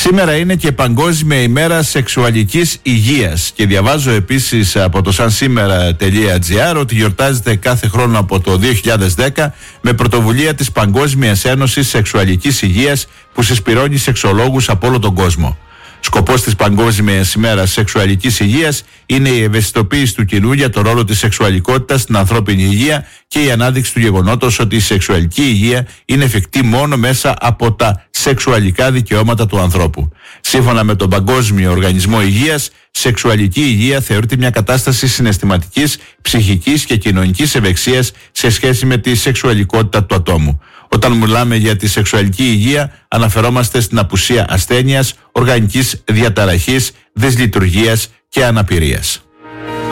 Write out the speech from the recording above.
Σήμερα είναι και Παγκόσμια ημέρα σεξουαλικής υγείας και διαβάζω επίσης από το sansimera.gr ότι γιορτάζεται κάθε χρόνο από το 2010 με πρωτοβουλία της Παγκόσμιας Ένωσης Σεξουαλικής Υγείας που συσπηρώνει σεξολόγους από όλο τον κόσμο. Σκοπός της Παγκόσμιας ημέρας σεξουαλικής υγείας είναι η ευαισθητοποίηση του κοινού για το ρόλο της σεξουαλικότητας στην ανθρώπινη υγεία και η ανάδειξη του γεγονότος ότι η σεξουαλική υγεία είναι εφικτή μόνο μέσα από τα σεξουαλικά δικαιώματα του ανθρώπου. Σύμφωνα με τον Παγκόσμιο Οργανισμό Υγείας, σεξουαλική υγεία θεωρείται μια κατάσταση συναισθηματικής, ψυχικής και κοινωνικής ευεξίας σε σχέση με τη σεξουαλικότητα του ατόμου. Όταν μιλάμε για τη σεξουαλική υγεία, αναφερόμαστε στην απουσία ασθένειας, οργανικής διαταραχής, δυσλειτουργίας και αναπηρίας.